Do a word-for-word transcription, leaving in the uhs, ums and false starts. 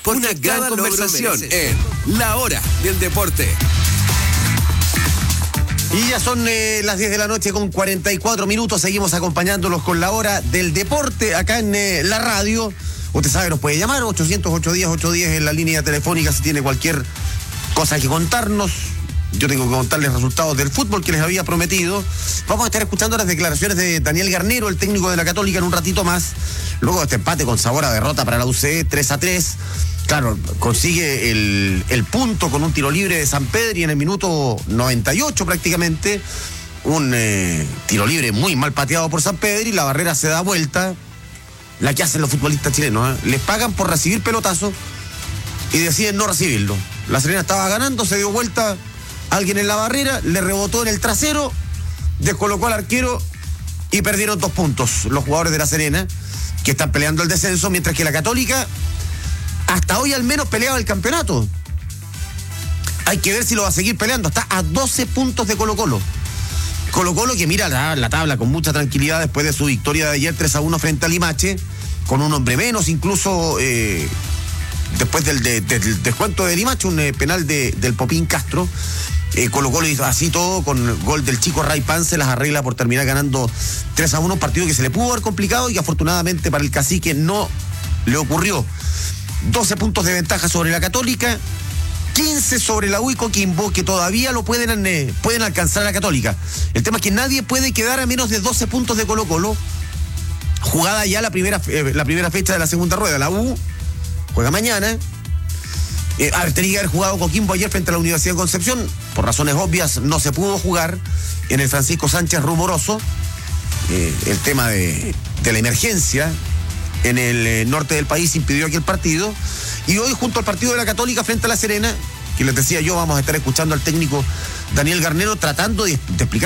porque una gran conversación en La Hora del Deporte. Y ya son eh, las diez de la noche con cuarenta y cuatro minutos. Seguimos acompañándolos con La Hora del Deporte acá en eh, la radio. Usted sabe, nos puede llamar ochocientos, ochocientos diez, ochocientos diez en la línea telefónica si tiene cualquier cosa que contarnos. Yo tengo que contarles resultados del fútbol que les había prometido. Vamos a estar escuchando las declaraciones de Daniel Garnero, el técnico de la Católica, en un ratito más. Luego de este empate con sabor a derrota para la U C, tres a tres. Claro, consigue el, el punto con un tiro libre de Sampedri en el minuto noventa y ocho prácticamente. Un eh, tiro libre muy mal pateado por Sampedri. La barrera se da vuelta. La que hacen los futbolistas chilenos, ¿eh? Les pagan por recibir pelotazos y deciden no recibirlo. La Serena estaba ganando, se dio vuelta alguien en la barrera, le rebotó en el trasero, descolocó al arquero y perdieron dos puntos los jugadores de La Serena, que están peleando el descenso, mientras que la Católica hasta hoy al menos peleaba el campeonato. Hay que ver si lo va a seguir peleando. Está a doce puntos de Colo-Colo. Colo-Colo que mira la, la tabla con mucha tranquilidad después de su victoria de ayer tres a uno frente a Limache, con un hombre menos, incluso eh, después del, de, del descuento de Limache, un eh, penal de, del Popín Castro. Eh, Colo-Colo hizo así todo, con gol del chico Ray Pan, se las arregla por terminar ganando tres a uno, un partido que se le pudo haber complicado y que afortunadamente para el Cacique no le ocurrió. doce puntos de ventaja sobre la Católica, quince sobre la U y Coquimbo, que todavía lo pueden, eh, pueden alcanzar a la Católica. El tema es que nadie puede quedar a menos de doce puntos de Colo-Colo. Jugada ya la primera, eh, la primera fecha de la segunda rueda. La U juega mañana. Eh, a ver, tenía que haber jugado Coquimbo ayer frente a la Universidad de Concepción. Por razones obvias no se pudo jugar en el Francisco Sánchez Rumoroso. Eh, el tema de, de la emergencia en el eh, norte del país impidió aquel partido. Y hoy, junto al partido de la Católica frente a La Serena, que les decía yo, vamos a estar escuchando al técnico Daniel Garnero tratando de, de explicar